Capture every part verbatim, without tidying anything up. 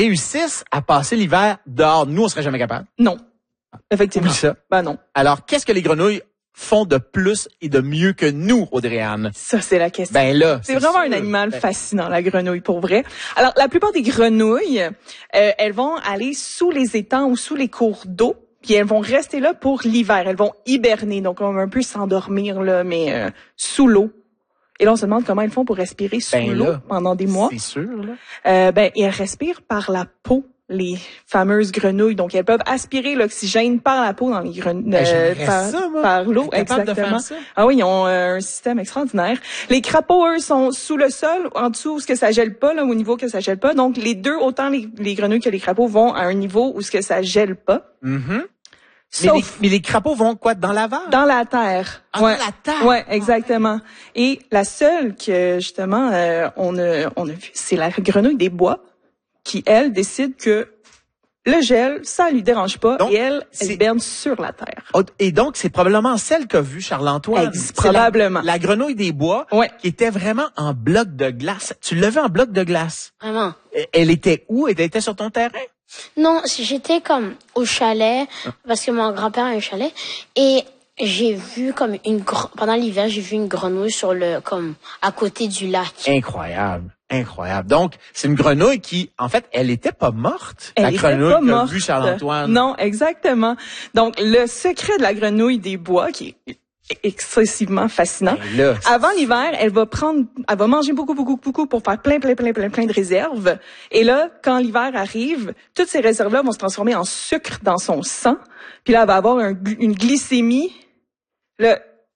réussissent à passer l'hiver dehors. Nous, on serait jamais capable. Non. Effectivement. Oublie ça. Ben non. Alors, qu'est-ce que les grenouilles font de plus et de mieux que nous, Audrey-Anne? Ça, c'est la question. Ben là, c'est vraiment sûr. un animal ben... fascinant, la grenouille, pour vrai. Alors, la plupart des grenouilles, euh, elles vont aller sous les étangs ou sous les cours d'eau, puis elles vont rester là pour l'hiver. Elles vont hiberner, donc on va un peu s'endormir, là, mais euh, sous l'eau. Et là, on se demande comment elles font pour respirer sous ben l'eau là, pendant des mois. C'est sûr, là. Euh, ben, et elles respirent par la peau. Les fameuses grenouilles, donc elles peuvent aspirer l'oxygène par la peau dans les grenouilles, euh, par, ça, moi. par l'eau, exactement. De faire ça? Ah oui, ils ont euh, un système extraordinaire. Les crapauds, eux, sont sous le sol, en dessous où ce que ça gèle pas, là, au niveau que ça gèle pas. Donc les deux, autant les, les grenouilles que les crapauds, vont à un niveau où ce que ça gèle pas. Mm-hmm. Sauf mais, les, mais les crapauds vont quoi, dans la vase? Dans la terre. Ah, ouais. dans la terre. Ouais, exactement. Et la seule que justement euh, on a on a vu, c'est la grenouille des bois, qui elle décide que le gel, ça lui dérange pas, donc, et elle, elle hiberne sur la terre. Et donc, c'est probablement celle qu'a vu Charles-Antoine. Ex- probablement. La, la grenouille des bois, ouais. qui était vraiment en bloc de glace. Tu l'as vu en bloc de glace? Vraiment. Elle était où? Elle était sur ton terrain? Non, j'étais comme au chalet, parce que mon grand-père a un chalet, et j'ai vu comme une gr- pendant l'hiver, j'ai vu une grenouille sur le comme à côté du lac. Incroyable, incroyable. Donc, c'est une grenouille qui, en fait, elle était pas morte. Elle la était grenouille pas qu'a morte. vu Charles-Antoine. Non, exactement. Donc, le secret de la grenouille des bois, qui est excessivement fascinant. Ben là, avant l'hiver, elle va prendre, elle va manger beaucoup, beaucoup, beaucoup pour faire plein, plein, plein, plein, plein de réserves. Et là, quand l'hiver arrive, toutes ces réserves-là vont se transformer en sucre dans son sang. Puis là, elle va avoir un, une glycémie. Le,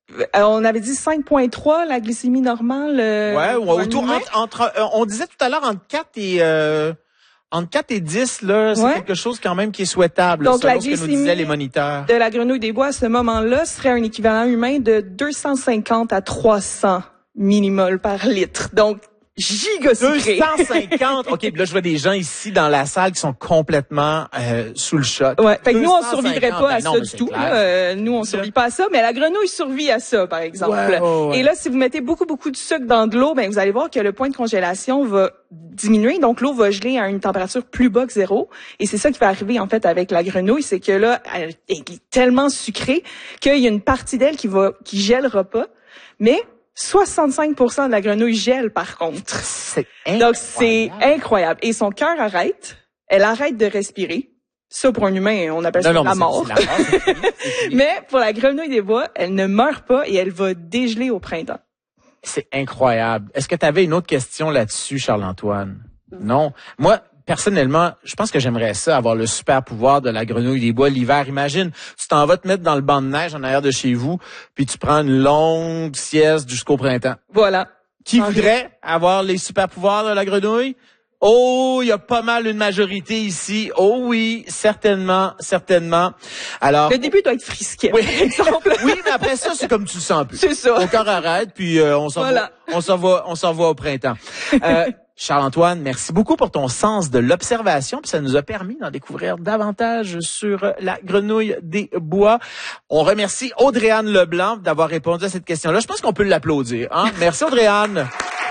on avait dit cinq virgule trois, la glycémie normale. Ouais, ou autour humain. entre, entre euh, on disait tout à l'heure entre quatre et euh, entre quatre et dix là, c'est ouais. quelque chose quand même qui est souhaitable. Donc selon la ce que nous glycémie disaient les moniteurs. de la grenouille des bois à ce moment-là serait un équivalent humain de deux cent cinquante à trois cents millimoles par litre. Donc giga sucré. deux cent cinquante. OK, là je vois des gens ici dans la salle qui sont complètement euh, sous le choc. Ouais, fait que nous on survivrait pas à ben non, ça du tout. Là, euh, nous on survit pas à ça, mais la grenouille survit à ça par exemple. Ouais, ouais, ouais. Et là si vous mettez beaucoup beaucoup de sucre dans de l'eau, ben vous allez voir que le point de congélation va diminuer, donc l'eau va geler à une température plus bas que zéro. Et c'est ça qui va arriver en fait avec la grenouille, c'est que là elle est tellement sucrée qu'il y a une partie d'elle qui va qui gèlera pas, mais soixante-cinq pour cent de la grenouille gèle, par contre. C'est Donc, c'est incroyable. Et son cœur arrête. Elle arrête de respirer. Ça, pour un humain, on appelle ça non, non, la mort. C'est, c'est la mort c'est fini, c'est fini. Mais pour la grenouille des bois, elle ne meurt pas et elle va dégeler au printemps. C'est incroyable. Est-ce que tu avais une autre question là-dessus, Charles-Antoine? Non. Moi, personnellement, je pense que j'aimerais ça, avoir le super pouvoir de la grenouille des bois l'hiver. Imagine, tu t'en vas te mettre dans le banc de neige en arrière de chez vous, puis tu prends une longue sieste jusqu'au printemps. Voilà. Qui voudrait avoir les super pouvoirs de la grenouille? Oh, il y a pas mal une majorité ici. Oh oui, certainement, certainement. Alors le début doit être frisquet, oui. par exemple. Oui, mais après ça, c'est comme tu le sens un peu. C'est ça. Ton corps arrête, puis euh, on s'en voilà. va, on s'en va, on s'en va au printemps. Euh, Charles-Antoine, merci beaucoup pour ton sens de l'observation, puis ça nous a permis d'en découvrir davantage sur la grenouille des bois. On remercie Audrey-Anne Leblanc d'avoir répondu à cette question-là. Je pense qu'on peut l'applaudir. Hein? Merci Audrey-Anne.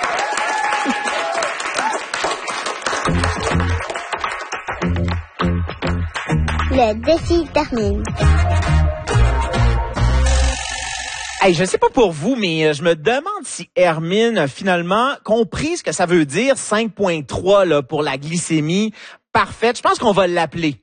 Le défi termine. Hey, je sais pas pour vous, mais je me demande si Hermine a finalement compris ce que ça veut dire cinq virgule trois là pour la glycémie parfaite. Je pense qu'on va l'appeler.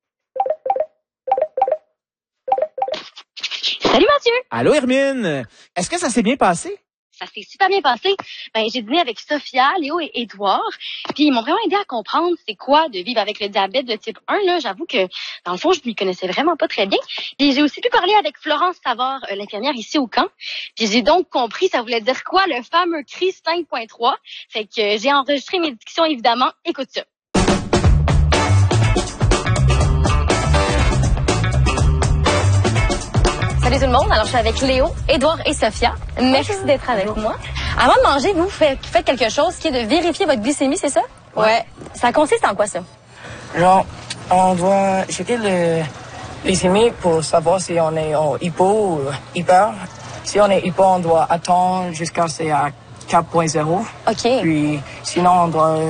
Salut Mathieu! Allô Hermine! Est-ce que ça s'est bien passé? Ça s'est super bien passé. Ben, j'ai dîné avec Sophia, Léo et Édouard. Puis ils m'ont vraiment aidé à comprendre c'est quoi de vivre avec le diabète de type un. Là, j'avoue que dans le fond, je m'y connaissais vraiment pas très bien. Puis j'ai aussi pu parler avec Florence Savard, euh, l'infirmière ici au camp. Puis j'ai donc compris ça voulait dire quoi le fameux cri cinq virgule trois. Fait que euh, j'ai enregistré mes dictions évidemment. Écoute ça. Salut tout le monde, alors je suis avec Léo, Édouard et Sophia. Merci Bonjour. D'être avec Bonjour. Moi. Avant de manger, vous faites, faites quelque chose qui est de vérifier votre glycémie, c'est ça? Ouais. ouais. Ça consiste en quoi ça? Genre, on doit checker le glycémie pour savoir si on est en hypo ou hyper. Si on est hypo, on doit attendre jusqu'à c'est à quatre virgule zéro. OK. Puis sinon, on doit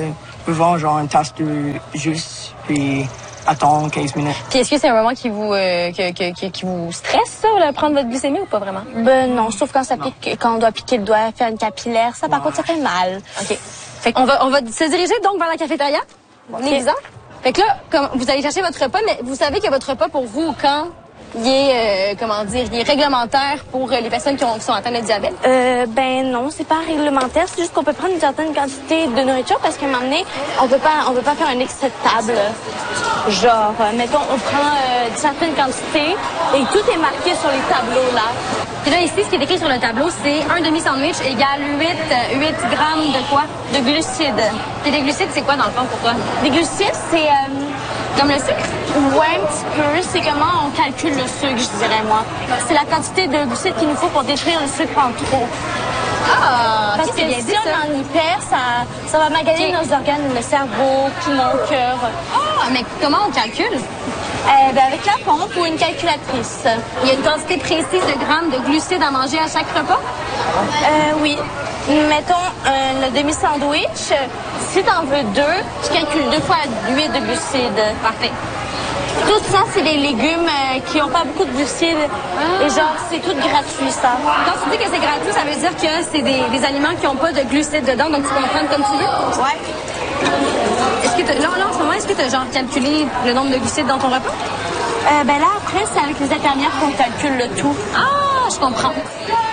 buvons genre une tasse de jus, puis attendre quinze minutes. Puis est-ce que c'est un moment qui vous euh, que, que, que, qui vous stresse, ça, là, prendre votre glycémie ou pas vraiment? Ben non, sauf quand ça pique, quand on doit piquer le doigt, faire une capillaire. Ça, par ouais. contre, ça fait mal. OK. Fait qu'on va, on va se diriger donc vers la cafétéria. Okay. Nélisa. Fait que là, comme vous allez chercher votre repas, mais vous savez que votre repas pour vous, quand il est, euh, comment dire, il est réglementaire pour les personnes qui, ont, qui sont atteintes de diabète? Euh, ben non, c'est pas réglementaire. C'est juste qu'on peut prendre une certaine quantité de nourriture parce qu'à un moment donné, on peut pas, on peut pas faire un excès de table. Genre, euh, mettons, on prend euh, une certaine quantité et tout est marqué sur les tableaux là. Puis là, ici, ce qui est écrit sur le tableau, c'est un demi-sandwich égale huit grammes de quoi? De glucides. Et les glucides, c'est quoi dans le fond pour toi? Les glucides, c'est... Euh, Comme le sucre? Ouais, un petit peu. C'est comment on calcule le sucre, je dirais, moi. C'est la quantité de glucides qu'il nous faut pour détruire le sucre en trop. Ah! Parce okay, que bien si dit, on ça. en y perd, ça, ça va maganer okay. nos organes, le cerveau, poumon, cœur. Ah! Mais comment on calcule? Euh, ben avec la pompe ou une calculatrice. Il y a une quantité précise de grammes de glucides à manger à chaque repas? Euh, oui. Mettons un demi-sandwich. Si t'en veux deux, tu calcules deux fois huit de glucides. Parfait. Tout ça, c'est des légumes euh, qui n'ont pas beaucoup de glucides. Ah. Et genre, c'est tout gratuit, ça. Quand tu dis que c'est gratuit, ça veut dire que c'est des, des aliments qui n'ont pas de glucides dedans, donc tu peux en prendre comme tu veux? Ouais. Est-ce que t'as, là, là, en ce moment, est-ce que tu as genre calculé le nombre de glucides dans ton repas? Euh, ben là, après, c'est avec les infirmières qu'on calcule le tout. Ah, je comprends.